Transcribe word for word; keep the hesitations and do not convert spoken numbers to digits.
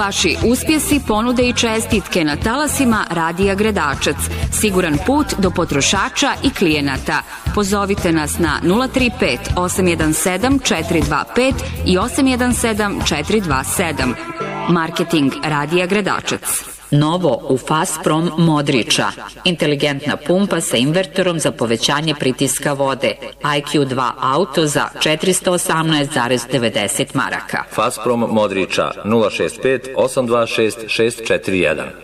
Vaši uspjesi, ponude i čestitke na talasima Radija Gredačac. Siguran put do potrošača i klijenata. Pozovite nas na nula tri pet osam jedan sedam četiri dva pet i osam jedan sedam četiri dva sedam. Marketing Radija Gredačac. Novo u Fasprom Modriča. Inteligentna pumpa sa invertorom za povećanje pritiska vode. I Q dva auto za četiristo osamnaest zarez devedeset maraka. Fasprom Modriča nula šest pet osam dva šest šest četiri jedan.